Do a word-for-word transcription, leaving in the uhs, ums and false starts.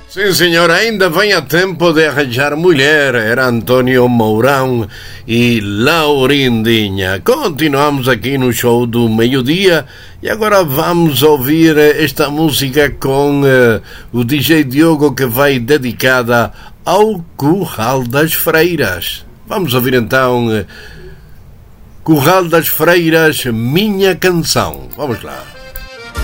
Sim, senhor, ainda vem a tempo de arranjar mulher. Era Antônio Mourão e Laurindinha. Continuamos aqui no show do meio-dia e agora vamos ouvir esta música com uh, o D J Diogo, que vai dedicada ao Curral das Freiras. Vamos ouvir então uh, Curral das Freiras, Minha Canção. Vamos lá.